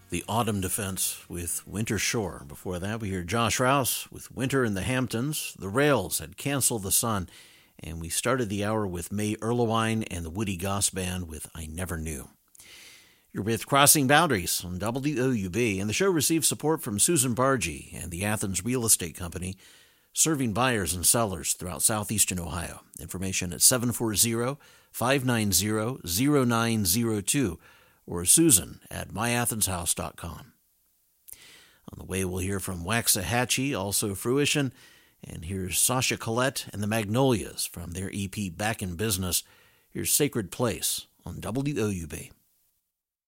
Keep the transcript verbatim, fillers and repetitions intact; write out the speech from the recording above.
The Autumn Defense with Winter Shore. Before that, we hear Josh Rouse with Winter in the Hamptons. The Rails had Cancel the Sun. And we started the hour with May Erlewine and the Woody Goss Band with I Never Knew. You're with Crossing Boundaries on W O U B, and the show receives support from Susan Bargy and the Athens Real Estate Company, serving buyers and sellers throughout southeastern Ohio. Information at seven four zero, five nine zero, zero nine zero two or Susan at my athens house dot com. On the way, we'll hear from Waxahachie, also Fruition, and here's Sasha Collette and the Magnolias from their E P Back in Business. Here's Sacred Place on W O U B.